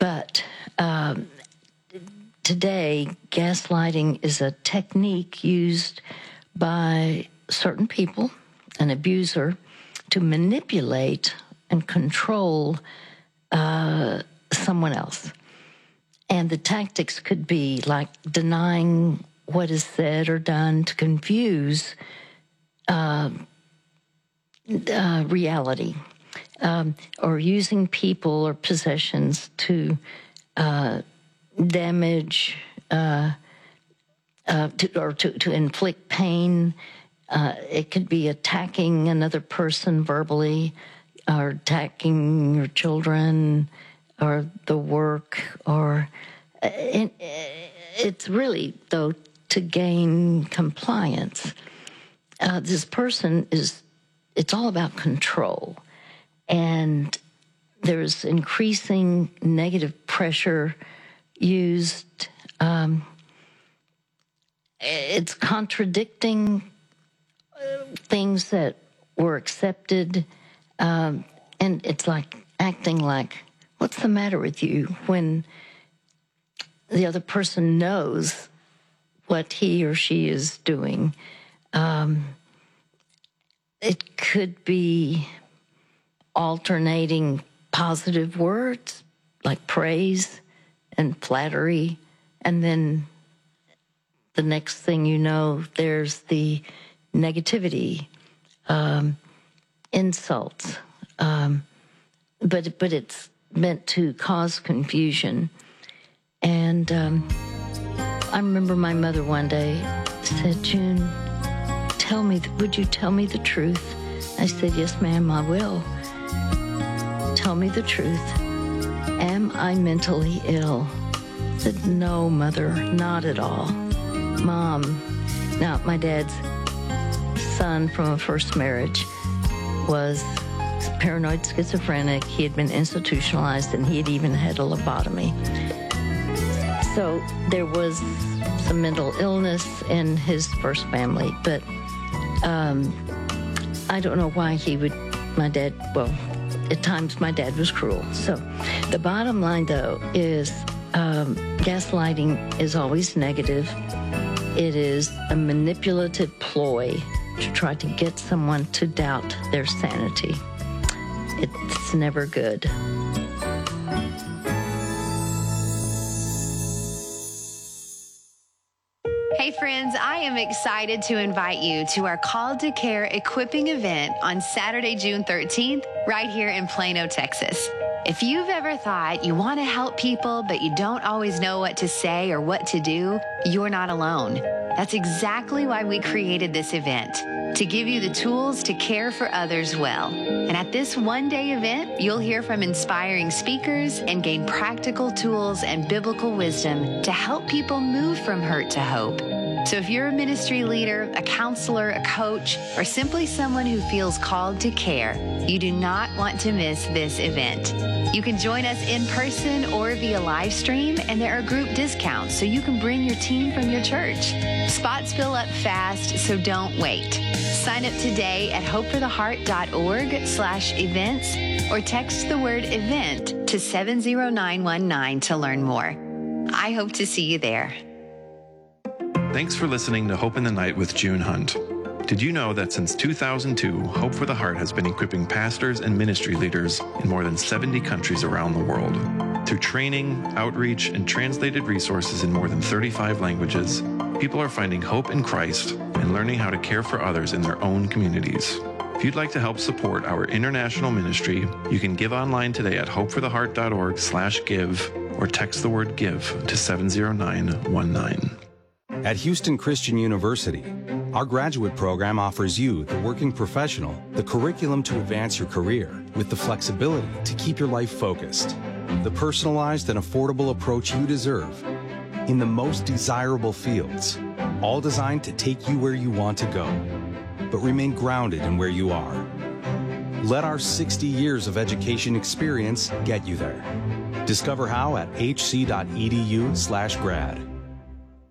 But today, gaslighting is a technique used by certain people, an abuser, to manipulate and control someone else. And the tactics could be like denying what is said or done to confuse reality, or using people or possessions to damage to inflict pain. It could be attacking another person verbally, or attacking your children, or the work, or it's really, though, to gain compliance. This person it's all about control. And there's increasing negative pressure used. It's contradicting things that were accepted. And it's like acting like, what's the matter with you, when the other person knows what he or she is doing. It could be alternating positive words like praise and flattery, and then the next thing you know, there's the negativity, insults, but it's meant to cause confusion. And I remember my mother one day said, "June, would you tell me the truth?" I said, "Yes, ma'am, I will. Tell me the truth. Am I mentally ill?" I said, "No, Mother, not at all." Mom, now my dad's son from a first marriage was paranoid schizophrenic. He had been institutionalized, and he had even had a lobotomy. So there was some mental illness in his first family, but I don't know why at times my dad was cruel. So the bottom line, though, is gaslighting is always negative. It is a manipulative ploy to try to get someone to doubt their sanity. It's never good. Hey friends, I am excited to invite you to our Called to Care equipping event on Saturday, June 13th, right here in Plano, Texas. If you've ever thought you want to help people, but you don't always know what to say or what to do, you're not alone. That's exactly why we created this event, to give you the tools to care for others well. And at this one-day event, you'll hear from inspiring speakers and gain practical tools and biblical wisdom to help people move from hurt to hope. So if you're a ministry leader, a counselor, a coach, or simply someone who feels called to care, you do not want to miss this event. You can join us in person or via live stream, and there are group discounts so you can bring your team from your church. Spots fill up fast, so don't wait. Sign up today at hopefortheheart.org/events or text the word event to 70919 to learn more. I hope to see you there. Thanks for listening to Hope in the Night with June Hunt. Did you know that since 2002, Hope for the Heart has been equipping pastors and ministry leaders in more than 70 countries around the world? Through training, outreach, and translated resources in more than 35 languages, people are finding hope in Christ and learning how to care for others in their own communities. If you'd like to help support our international ministry, you can give online today at hopefortheheart.org/give or text the word GIVE to 70919. At Houston Christian University, our graduate program offers you, the working professional, the curriculum to advance your career with the flexibility to keep your life focused, the personalized and affordable approach you deserve in the most desirable fields, all designed to take you where you want to go, but remain grounded in where you are. Let our 60 years of education experience get you there. Discover how at hc.edu/grad.